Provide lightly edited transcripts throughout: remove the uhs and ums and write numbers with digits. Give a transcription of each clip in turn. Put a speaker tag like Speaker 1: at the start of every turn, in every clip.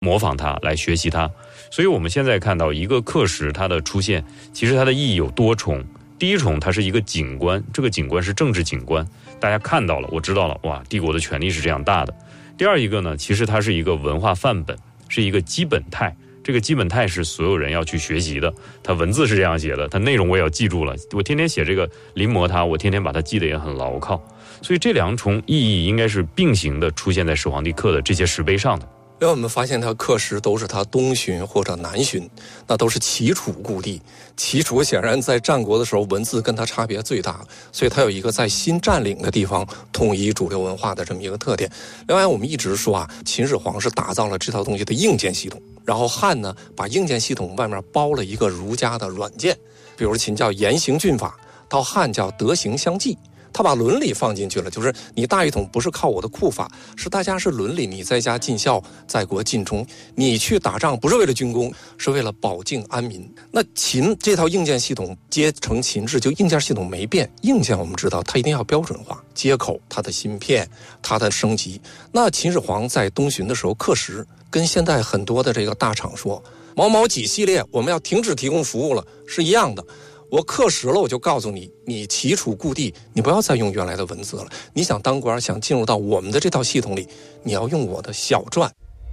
Speaker 1: 模仿它，来学习它。所以我们现在看到一个刻石它的出现，其实它的意义有多重。第一重，它是一个景观，这个景观是政治景观，大家看到了，我知道了，哇，帝国的权力是这样大的。第二一个呢，其实它是一个文化范本，是一个基本态，这个基本态是所有人要去学习的。它文字是这样写的，它内容我也要记住了，我天天写这个临摹它，我天天把它记得也很牢靠。所以这两重意义应该是并行的出现在始皇帝刻的这些石碑上的。
Speaker 2: 因为我们发现他刻石都是他东巡或者南巡，那都是齐楚故地。齐楚显然在战国的时候文字跟他差别最大，所以他有一个在新占领的地方统一主流文化的这么一个特点。另外我们一直说啊，秦始皇是打造了这套东西的硬件系统，然后汉呢把硬件系统外面包了一个儒家的软件，比如秦叫严刑峻法，到汉叫德行相济。他把伦理放进去了，就是你大一统不是靠我的库法，是大家是伦理，你在家尽孝，在国尽忠，你去打仗不是为了军功，是为了保境安民。那秦这套硬件系统接成秦制，就硬件系统没变，硬件我们知道它一定要标准化，接口、它的芯片、它的升级。那秦始皇在东巡的时候刻石，跟现在很多的这个大厂说某某几系列我们要停止提供服务了是一样的。我刻石了，我就告诉你，你齐楚故地，你不要再用原来的文字了。你想当官，想进入到我们的这套系统里，你要用我的小篆。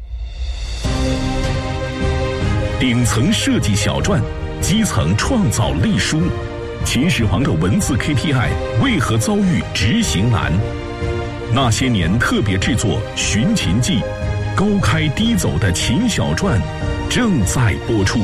Speaker 3: 顶层设计小篆，基层创造隶书。秦始皇的文字 KPI 为何遭遇执行难？那些年特别制作《寻秦记》，高开低走的秦小篆正在播出。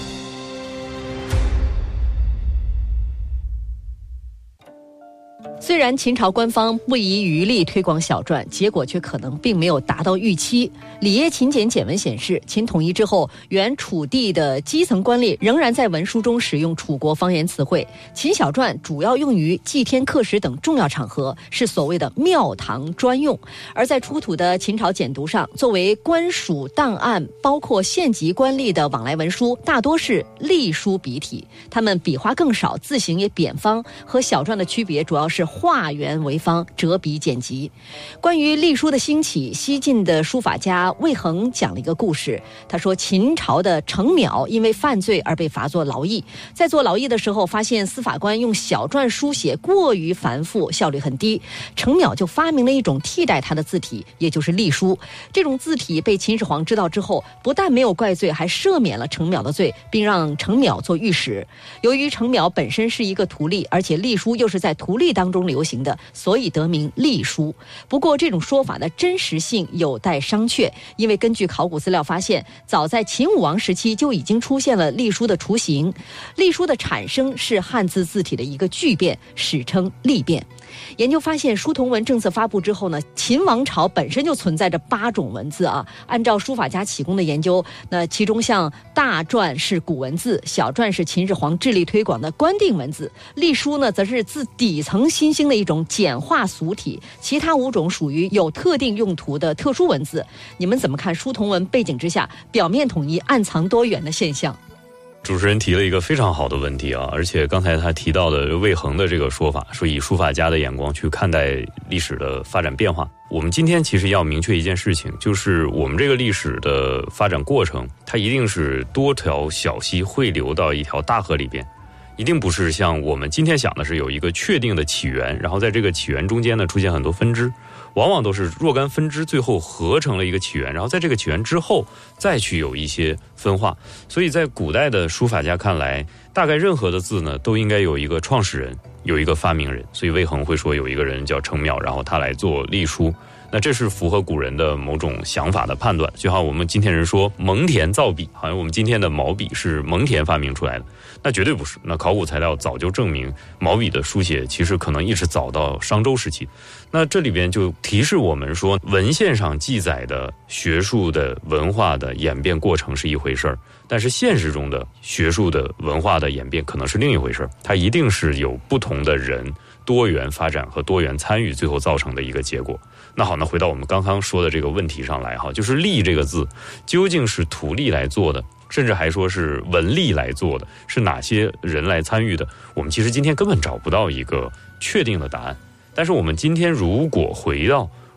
Speaker 4: 虽然秦朝官方不遗余力推广小篆，结果却可能并没有达到预期。里耶秦简简文显示，秦统一之后，原楚地的基层官吏仍然在文书中使用楚国方言词汇。秦小篆主要用于祭天刻石等重要场合，是所谓的庙堂专用。而在出土的秦朝简牍上，作为官署档案，包括县级官吏的往来文书，大多是隶书笔体，它们笔画更少，字形也扁方，和小篆的区别主要是画圆为方，折笔简急。关于隶书的兴起，西晋的书法家魏衡讲了一个故事。他说，秦朝的程邈因为犯罪而被罚做劳役，在做劳役的时候，发现司法官用小篆书写过于繁复，效率很低，程邈就发明了一种替代他的字体，也就是隶书。这种字体被秦始皇知道之后，不但没有怪罪，还赦免了程邈的罪，并让程邈做御史。由于程邈本身是一个徒隶，而且隶书又是在徒隶当中流行的，所以得名隶书。不过这种说法的真实性有待商榷，因为根据考古资料发现，早在秦武王时期就已经出现了隶书的雏形。隶书的产生是汉字字体的一个巨变，史称隶变。研究发现，书同文政策发布之后呢，秦王朝本身就存在着8种文字啊。按照书法家启功的研究，那其中像大篆是古文字，小篆是秦始皇致力推广的官定文字，隶书呢则是自底层新兴的一种简化俗体，其他5种属于有特定用途的特殊文字。你们怎么看书同文背景之下表面统一暗藏多元的现象？
Speaker 1: 主持人提了一个非常好的问题啊，而且刚才他提到的魏衡的这个说法，说以书法家的眼光去看待历史的发展变化。我们今天其实要明确一件事情，就是我们这个历史的发展过程，它一定是多条小溪汇流到一条大河里边，一定不是像我们今天想的是有一个确定的起源，然后在这个起源中间呢出现很多分支，往往都是若干分支最后合成了一个起源，然后在这个起源之后再去有一些分化。所以在古代的书法家看来，大概任何的字呢都应该有一个创始人，有一个发明人。所以魏衡会说有一个人叫程邈，然后他来做隶书，那这是符合古人的某种想法的判断。就好像我们今天人说蒙恬造笔，好像我们今天的毛笔是蒙恬发明出来的，那绝对不是。那考古材料早就证明毛笔的书写其实可能一直早到商周时期。那这里边就提示我们说，文献上记载的学术的文化的演变过程是一回事儿，但是现实中的学术的文化的演变可能是另一回事儿，它一定是有不同的人多元发展和多元参与最后造成的一个结果。那好，那回到我们刚刚说的这个问题上来哈，就是隶这个字究竟是徒隶来做的，甚至还说是文吏来做的，是哪些人来参与的，我们其实今天根本找不到一个确定的答案。但是我们今天如果回到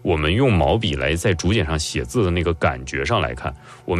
Speaker 1: 我们用毛笔来在竹简上写字的那个感觉上来看，我们